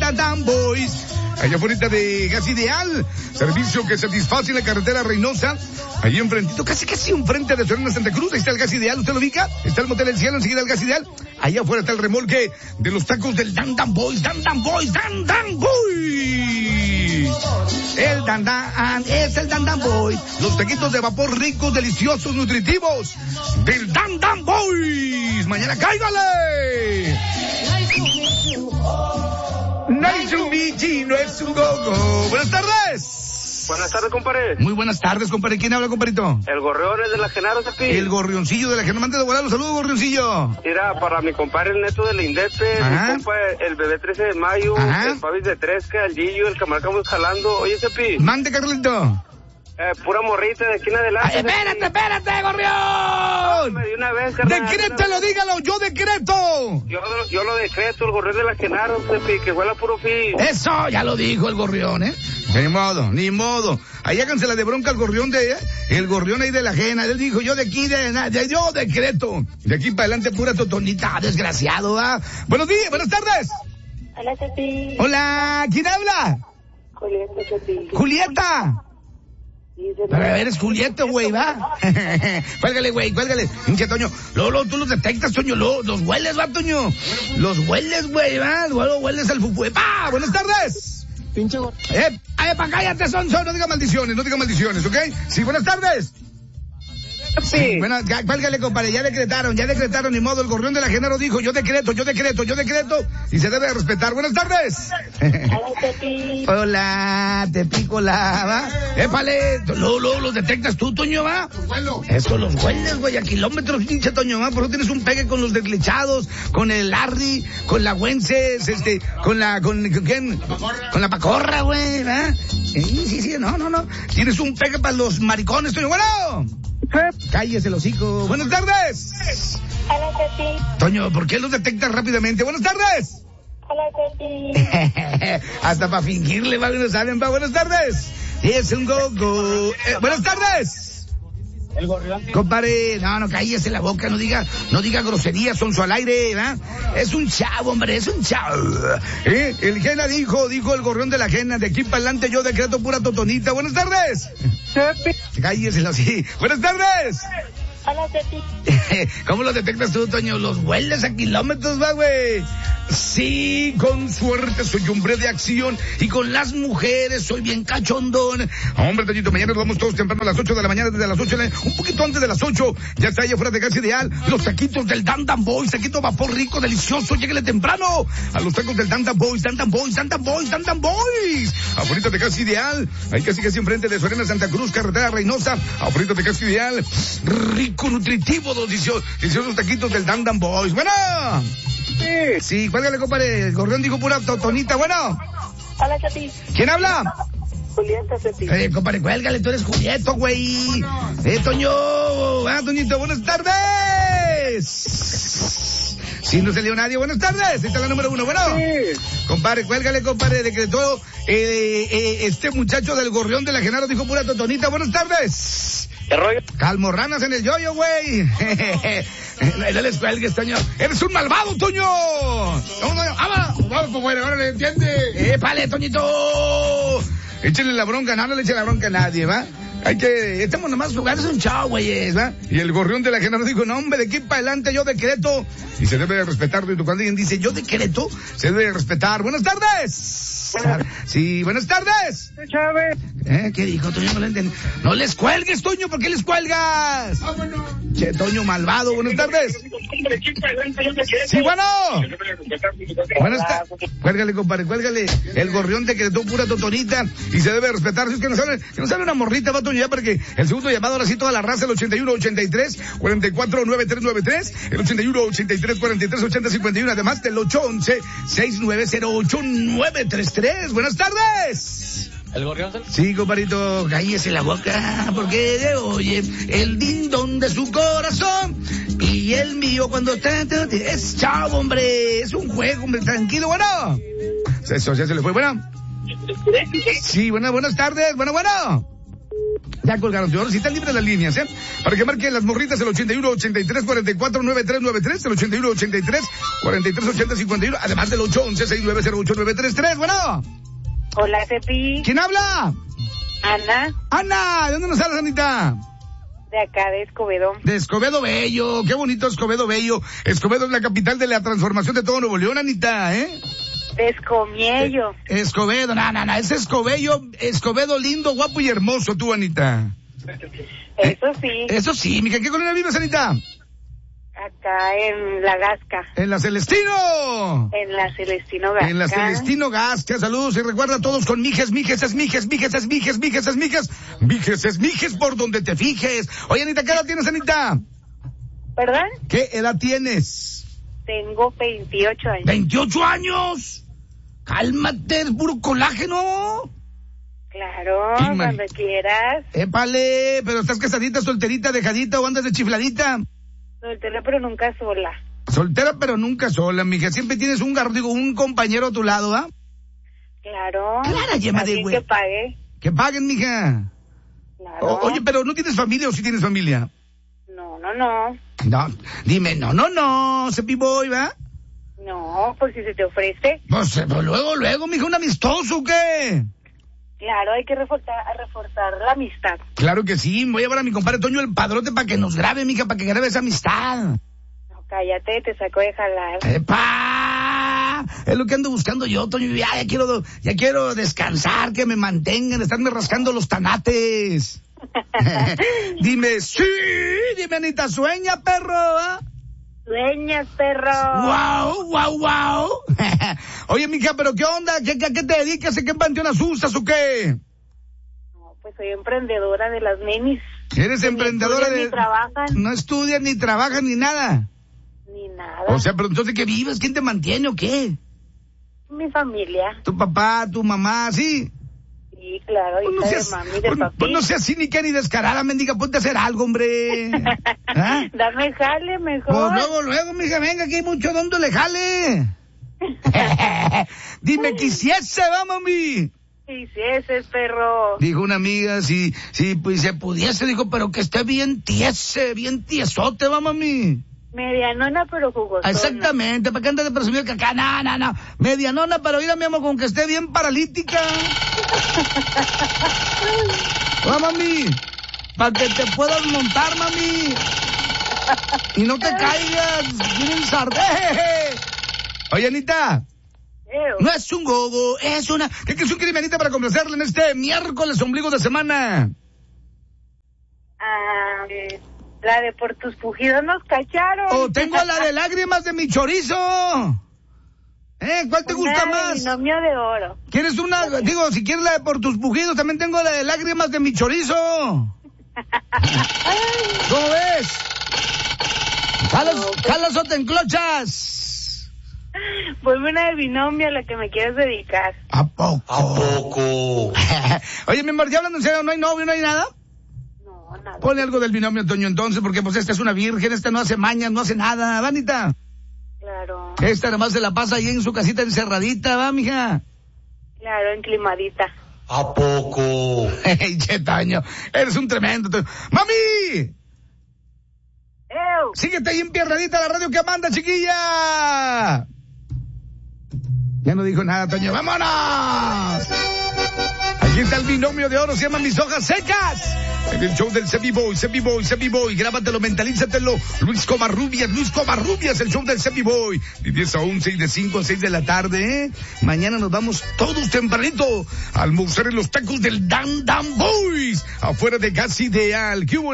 Dan Boys. Allá afuera de Gas Ideal, servicio que satisface la carretera Reynosa, allí enfrentito, casi enfrente de Soriana Santa Cruz. Ahí está el Gas Ideal, ¿usted lo ubica? Está el Motel El Cielo, enseguida el Gas Ideal. Allá afuera está el remolque de los tacos del Dan Boys. El Dan es el Dan Boy. Los taquitos de vapor ricos, deliciosos, nutritivos del Dan Boys. Mañana cáigale. No es un bichi, no es un gogo. Buenas tardes. Buenas tardes, compadre. Muy buenas tardes, compadre. ¿Quién habla, compadrito? El gorrión es de la Genaro, Cepi. El gorrioncillo de la Genaro. Mande de volar los saludos, gorrioncillo. Mira, para mi compadre el Neto de la Indepe, mi compa el bebé 13 de mayo, el Fabi de Tresca, el Gillo, el camarada que vamos jalando. Oye, Cepi. Mande, Carlito. Pura morrita de aquí en adelante. Ay, espérate, gorrión. De una vez, carnal. Decrétalo, dígalo, yo decreto. Yo lo decreto, el gorrión de la Genaro, Cepi, que huela puro fin. Eso, ya lo dijo el gorrión, Ni modo. Ahí háganse la de bronca al gorrión el gorrión ahí de la ajena. Él dijo, yo de aquí, yo decreto. De aquí para adelante pura totonita, desgraciado, ¿va? Buenos días, buenas tardes. Hola, Cepi. Hola, ¿quién habla? Julieta, Cepi. Julieta. Pero eres Julieta, güey, ¿va? Cuélgale, güey, cuélgale. Hinche, Toño. Lolo, tú los detectas, Toño. Los hueles, ¿va, Toño? Los hueles, güey, ¿va? Luego hueles al fufú. ¡Pa! Buenas tardes. Pinche cállate, sonso. No diga maldiciones, ¿ok? Sí, buenas tardes. Sí. Bueno, cuélgale, compadre, ya decretaron, ni modo, el gorrión de la Genaro dijo, yo decreto, y se debe respetar. Buenas tardes. Hola, Cepi. Hola, te pico la, ¿va? Épale, los detectas tú, Toño, ¿va? Eso, los hueles, güey, a kilómetros, pinche Toño, ¿va? Por eso tienes un pegue con los deslechados, con el Larry, con la Güences, con ¿quién? Con la Pacorra, güey, ¿va? Sí, no. Tienes un pegue para los maricones, Toño, bueno. Cállese el hocico. Buenas tardes. Hola, Cepi. Toño, ¿por qué los detectas rápidamente? Buenas tardes. Hola, Cepi. Hasta para fingirle, va, no saben, va. Buenas tardes. Es un go-go. Buenas tardes. El gorrión. Compadre, no, cállese la boca, no diga groserías, sonso al aire, ¿verdad? Es un chavo, hombre, es un chavo. El Gena dijo el gorrión de la Gena, de aquí para adelante yo decreto pura totonita. Buenas tardes. Cállese así. Buenas tardes. Hola, Cepi. ¿Cómo lo detectas tú, Toño? Los hueles a kilómetros, va, güey. Sí, con suerte soy hombre de acción y con las mujeres soy bien cachondón. Hombre, Toñito, mañana nos vamos todos temprano a las 8 de la mañana, desde las 8, un poquito antes de las 8. Ya está ahí afuera de Gas Ideal. Los taquitos del Dan Boys, taquito vapor rico, delicioso. Lléguele temprano a los tacos del Dan Boys. Afuera de Gas Ideal. Ahí casi enfrente de Soriana Santa Cruz, carretera Reynosa. Afuera de Gas Ideal. Rico, nutritivo, deliciosos taquitos del Dan Boys. Bueno. Sí, cuélgale, compadre. El gorrión dijo pura totonita. Bueno. Hola, Cepi. ¿Quién habla? Julieta, Cepi. Compadre, cuélgale, tú eres Julieto, güey. Toño. Toñito, buenas tardes. Sí, no salió nadie. Buenas tardes. Esta es la número 1. Bueno. Sí. Compadre, cuélgale, compadre. Decretó este muchacho del gorrión de la Genaro dijo pura totonita. Buenas tardes. ¿Qué rollo? Calmorranas en el yoyo, güey. No les cuelgues, Toño. Eres un malvado, Toño. Vamos, pues, ahora le entiende. Épale, Toñito. Échale la bronca, no le eche la bronca a nadie, ¿va? Estamos nomás jugando, es un chao, güeyes, ¿va? Y el gorrión de la Genaro dijo, no, hombre, de aquí para adelante yo decreto. Y se debe de respetar, cuando alguien dice, yo decreto, se debe de respetar. Buenas tardes. Sí, buenas tardes. Chávez. ¿Qué dijo, Toño? No le entendí. No les cuelgues, Toño, ¿por qué les cuelgas? Vámonos. Che, Toño malvado, buenas tardes. Sí, bueno. Buenas tardes. Cuélgale, compadre, cuélgale. El gorrión decretó pura totonita y se debe respetar. Si es que no sale una morrita, va, Toño, ya, porque el segundo llamado, ahora sí, toda la raza, el 81-83-44-9393, el 81-83-43-80-51, además del 811-6908-933. Buenas tardes. ¿El gorrión? Sí, compadrito, cállese la boca, porque oye el dindón de su corazón y el mío cuando es chavo, hombre, es un juego, hombre, tranquilo, bueno. Eso, ya se le fue, bueno. Sí, buenas tardes, bueno. Ya colgaron, ahora sí están libres las líneas, para que marquen las morritas el 81 83 44 9393, el 81 83 43 80 51, además del 811 690 8933. Bueno. Hola, Cepi. ¿Quién habla? Ana, ¿de dónde nos hablas, Anita? De acá, de Escobedo. De Escobedo Bello, qué bonito Escobedo Bello. Escobedo es la capital de la transformación de todo Nuevo León, Anita, De Escomiello. Escobedo, no, es Escobedo lindo, guapo y hermoso tú, Anita. Eso sí. Eso sí, mija, ¿en qué colonia vives, Anita? Acá en La Gasca. En la Celestino. En la Celestino Gasca. En la Celestino Gasca, saludos y recuerda a todos con mijes por donde te fijes. Oye, Anita, ¿qué edad tienes, Anita? ¿Perdón? ¿Qué edad tienes? Tengo 28 años. ¿28 años? Cálmate, es puro colágeno. Claro, cuando quieras. Épale, pero ¿estás casadita, solterita, dejadita o andas de chifladita? Soltera pero nunca sola. Soltera pero nunca sola, mija. Siempre tienes un compañero a tu lado, ¿ah? Claro. Clara, yema de güey. Que pague. Que paguen, mija. Claro. Oye, pero ¿no tienes familia o sí tienes familia? No. No, dime, no, Cepi Boy, ¿va? No, por si se te ofrece. Pues luego, mija, ¿un amistoso o qué? Claro, hay que reforzar la amistad. Claro que sí, voy a llevar a mi compadre Toño el Padrote para que nos grabe, mija, para que grabe esa amistad. No, cállate, te saco de jalar. ¡Epa! Es lo que ando buscando yo, Toño, ya quiero descansar, que me mantengan, estarme rascando los tanates. Dime, Anita, sueña, perro, ¿eh? Sueñas, perro. Wow. Oye, mija, pero ¿qué onda? ¿A qué te dedicas? ¿A qué panteón asustas o qué? No, pues soy emprendedora de las nenis. ¿Eres emprendedora de...? Ni trabajan. No estudian, ni trabajan, ni nada. Ni nada. O sea, pero entonces, ¿qué vives? ¿Quién te mantiene o qué? Mi familia. ¿Tu papá, tu mamá, sí? Sí, claro, hija de mami, de papi. Pues no seas cínica ni descarada, mendiga, ponte a hacer algo, hombre. ¿Ah? Dame jale mejor. Pues luego, mija, venga, aquí hay mucho donde le jale. Dime, quisiese, va, mami. Quisieses, perro. Dijo una amiga, si pues se pudiese, dijo, pero que esté bien tiesote, va, mami. Medianona, pero jugosona. Exactamente, ¿para qué andas de presumir que acá? No. Medianona, pero mira, mi amor, con que esté bien paralítica. Va, mami, para que te puedas montar, mami. Y no te caigas, miren sardeje. Oye, Anita. No es un gogo, es una... ¿Qué es un criminalita para complacerle en este miércoles ombligo de semana? La de por tus pujidos nos cacharon. O tengo la de lágrimas de mi chorizo. ¿Cuál te gusta más? Binomio de oro. ¿Quieres una? Digo, si quieres la de por tus pujidos, también tengo la de lágrimas de mi chorizo. ¿Cómo ves? ¿Jalas o te enclochas? Pues una de binomio a la que me quieres dedicar. ¿A poco? Oye, mi amor, ¿ya hablando en serio? ¿No hay novio, no hay nada? No, nada. Ponle algo del binomio, Toño, entonces, porque pues esta es una virgen, esta no hace mañas, no hace nada, ¿va, Anita? Claro. Esta nomás se la pasa ahí en su casita encerradita, ¿va, mija? Claro, enclimadita. ¿A poco? Che, Toño, eres un tremendo, Toño. ¡Mami! Síguete ahí empiernadita la radio que manda, chiquilla. Ya no dijo nada, Toño. ¡Vámonos! Aquí está el binomio de oro, se llama Mis Hojas Secas. En el show del Cepi Boy. Grábatelo, mentalízatelo. Luis Covarrubias, el show del Cepi Boy. De 10 a 11 y de 5 a 6 de la tarde, ¿eh? Mañana nos vamos todos tempranito a almorzar en los tacos del Dan Boys, afuera de Gas Ideal. ¿Qué hubo?